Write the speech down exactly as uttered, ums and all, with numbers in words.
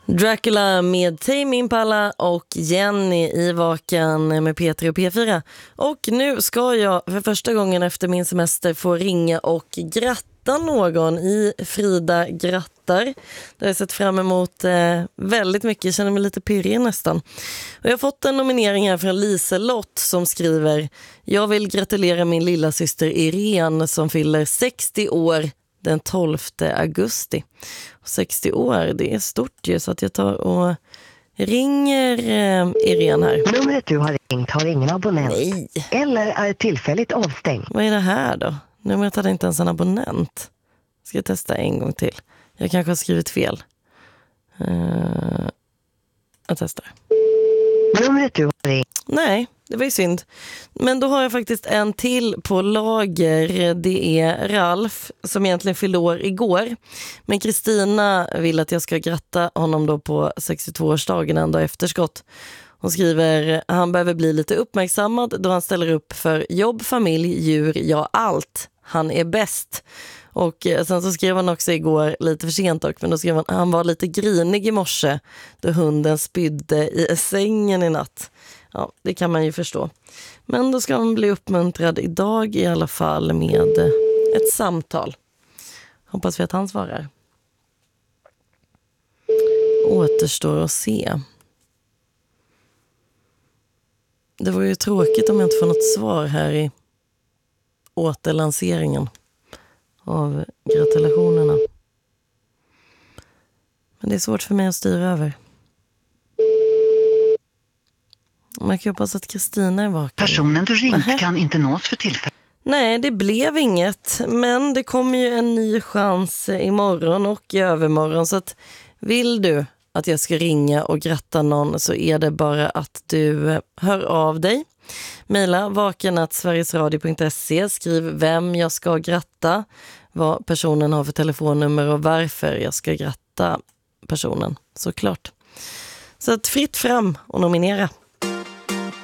Dracula med Tame Impala och Jenny i Vaken med Peter och P fyra. Och nu ska jag för första gången efter min semester få ringa och gratta någon i Frida grattar. Det har jag sett fram emot eh, väldigt mycket. Jag känner mig lite pirrig nästan. Och jag har fått en nominering här från Liselott som skriver: jag vill gratulera min lilla syster Irene som fyller sextio år den tolfte augusti. Och sextio år, det är stort ju, så att jag tar och ringer eh, Irene här. Numret du har ringt har ingen abonnent. Nej. Eller är tillfälligt avstängt. Vad är det här då? Numret hade inte ens en abonnent. Ska jag testa en gång till? Jag kanske har skrivit fel. Uh, jag testar. Numret du har ringt. Nej, det var ju synd. Men då har jag faktiskt en till på lager. Det är Ralf som egentligen fyllde år igår. Men Kristina vill att jag ska gratta honom då på sextiotvåårsdagen en dag efterskott. Hon skriver: han behöver bli lite uppmärksammad då han ställer upp för jobb, familj, djur, ja allt. Han är bäst. Och sen så skrev han också igår, lite för sent dock, men då skrev han: han var lite grinig i morse då hunden spydde i sängen i natt. Ja, det kan man ju förstå. Men då ska man bli uppmuntrad idag i alla fall med ett samtal. Hoppas vi att han svarar. Återstår att se. Det var ju tråkigt om jag inte får något svar här i återlanseringen av gratulationerna. Men det är svårt för mig att styra över. Man kan hoppas att Kristina är vaken. Personen du ringt Aha. kan inte nås för tillfället. Nej, det blev inget. Men det kommer ju en ny chans imorgon och i övermorgon. Så att vill du att jag ska ringa och gratta någon så är det bara att du hör av dig. Maila vaken at sverigesradio punkt se. Skriv vem jag ska gratta, vad personen har för telefonnummer och varför jag ska gratta personen, såklart. Så att fritt fram och nominera.